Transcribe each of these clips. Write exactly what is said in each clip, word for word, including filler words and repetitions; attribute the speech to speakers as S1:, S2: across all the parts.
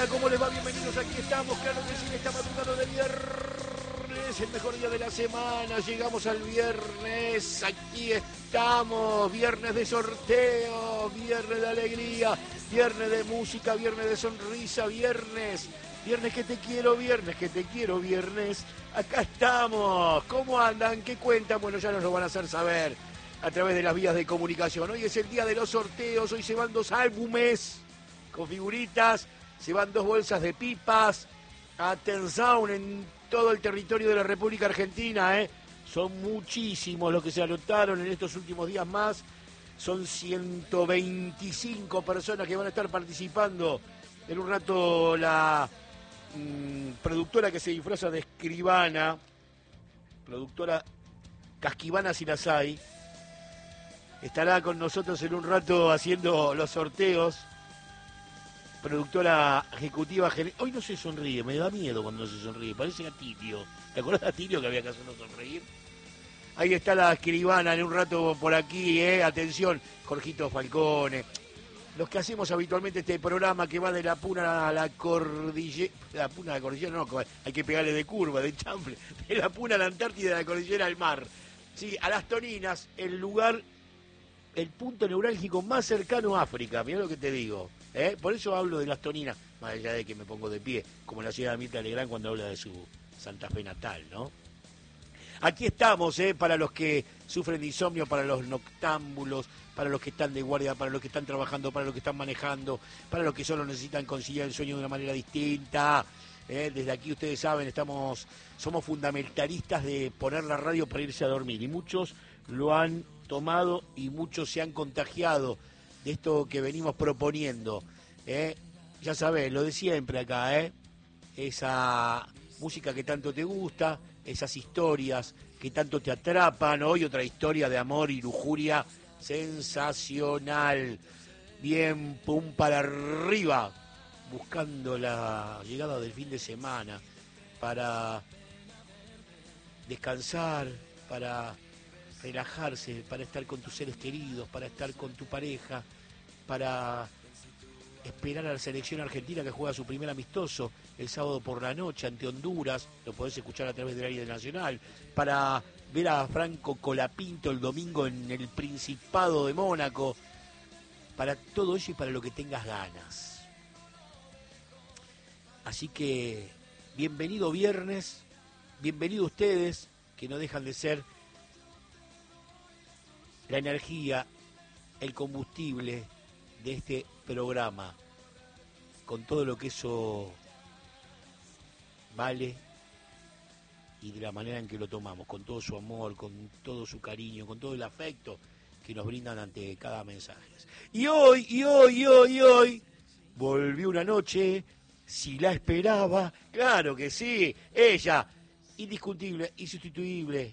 S1: ¿Cómo les va? Bienvenidos, aquí estamos, claro que sí, esta madrugada de viernes, el mejor día de la semana, llegamos al viernes, aquí estamos, viernes de sorteo, viernes de alegría, viernes de música, viernes de sonrisa, viernes, viernes que te quiero, viernes que te quiero, viernes, acá estamos, ¿cómo andan? ¿Qué cuentan? Bueno, ya nos lo van a hacer saber a través de las vías de comunicación. Hoy es el día de los sorteos, hoy se van dos álbumes con figuritas, se van dos bolsas de pipas, atención en todo el territorio de la República Argentina, ¿eh? Son muchísimos los que se anotaron en estos últimos días más, son ciento veinticinco personas que van a estar participando. En un rato la mmm, productora que se disfraza de escribana, productora Casquivana si las hay, estará con nosotros en un rato haciendo los sorteos. Productora ejecutiva general. Hoy no se sonríe, me da miedo cuando no se sonríe, parece a Tilio. ¿Te acordás de Tilio que había que hacerlo sonreír? Ahí está la escribana en un rato por aquí, eh. Atención, Jorgito Falcone. Los que hacemos habitualmente este programa que va de la Puna a la cordillera. La Puna a la cordillera, no, hay que pegarle de curva, de chanfle. De la Puna a la Antártida, de la cordillera al mar. Sí, a Las Toninas, el lugar, el punto neurálgico más cercano a África, mirá lo que te digo. ¿Eh? Por eso hablo de Las Toninas, más allá de que me pongo de pie, como la ciudad de Mirta Legrand cuando habla de su Santa Fe natal, ¿no? Aquí estamos, ¿eh? Para los que sufren de insomnio, para los noctámbulos, para los que están de guardia, para los que están trabajando, para los que están manejando, para los que solo necesitan conciliar el sueño de una manera distinta. ¿eh? Desde aquí ustedes saben, estamos, somos fundamentalistas de poner la radio para irse a dormir, y muchos lo han tomado y muchos se han contagiado de esto que venimos proponiendo, ¿eh? Ya sabés, lo de siempre acá, ¿eh? Esa música que tanto te gusta, esas historias que tanto te atrapan. Hoy otra historia de amor y lujuria sensacional, bien pum para arriba, buscando la llegada del fin de semana para descansar, para relajarse, para estar con tus seres queridos, para estar con tu pareja, para esperar a la selección argentina que juega su primer amistoso el sábado por la noche ante Honduras, lo podés escuchar a través del aire nacional, para ver a Franco Colapinto el domingo en el Principado de Mónaco, para todo eso y para lo que tengas ganas. Así que, bienvenido viernes, bienvenido ustedes, que no dejan de ser la energía, el combustible de este programa, con todo lo que eso vale y de la manera en que lo tomamos, con todo su amor, con todo su cariño, con todo el afecto que nos brindan ante cada mensaje. Y hoy, y hoy, y hoy, y hoy, volvió una noche, si la esperaba, claro que sí, ella, indiscutible, insustituible,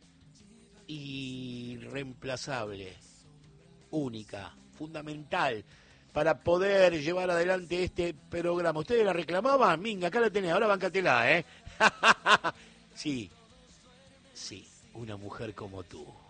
S1: irreemplazable, única, fundamental para poder llevar adelante este programa. ¿Ustedes la reclamaban? Minga, acá la tenés, ahora bancatela, ¿eh? Sí, sí, una mujer como tú.